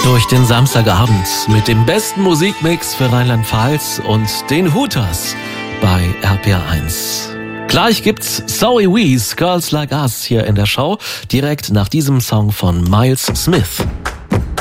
Durch den Samstagabend mit dem besten Musikmix für Rheinland-Pfalz und den Hooters bei RPR1. Gleich gibt's Zoe Wees, Girls Like Us hier in der Show, direkt nach diesem Song von Miles Smith.